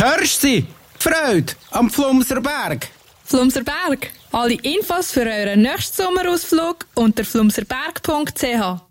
Hörst du sie? Freude am Flumserberg. Flumserberg. Alle Infos für euren nächsten Sommerausflug unter flumserberg.ch.